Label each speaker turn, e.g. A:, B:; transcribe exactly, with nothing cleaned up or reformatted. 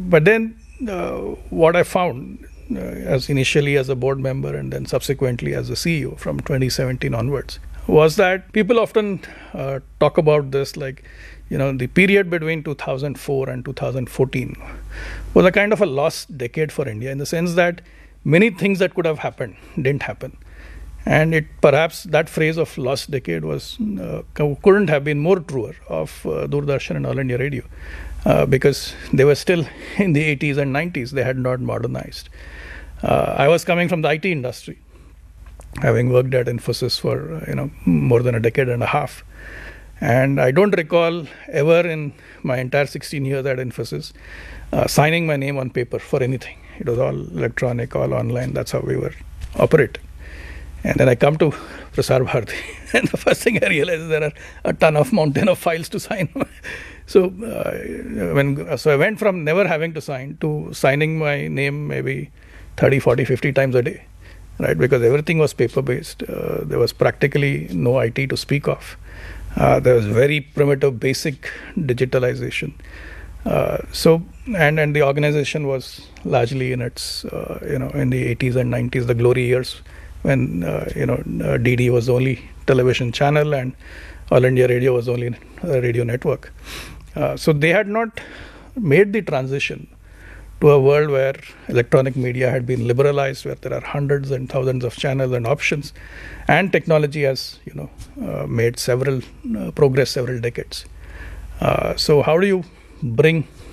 A: but then uh, what I found uh, as initially as a board member and then subsequently as a C E O from twenty seventeen onwards was that people often uh, talk about this like, you know, the period between two thousand four and two thousand fourteen was a kind of a lost decade for India, in the sense that many things that could have happened didn't happen. And it perhaps that phrase of lost decade was uh, couldn't have been more truer of uh, Doordarshan and All India Radio, uh, because they were still in the eighties and nineties. They had not modernized. Uh, I was coming from the I T industry, having worked at Infosys for uh, you know more than a decade and a half. And I don't recall ever in my entire sixteen years at Infosys uh, signing my name on paper for anything. It was all electronic, all online. That's how we were operating. And then I come to Prasar Bharati, and the first thing I realize is there are a ton of mountain of files to sign. so uh, when so I went from never having to sign to signing my name maybe thirty, forty, fifty times a day, right? Because everything was paper-based. Uh, there was practically no I T to speak of. Uh, there was very primitive, basic digitalization. Uh, so and and the organization was largely in its uh, you know in the eighties and nineties, the glory years, when uh, you know uh, D D was the only television channel and All India Radio was only a radio network. Uh, so they had not made the transition to a world where electronic media had been liberalized, where there are hundreds and thousands of channels and options, and technology has you know uh, made several uh, progress several decades. Uh, so how do you bring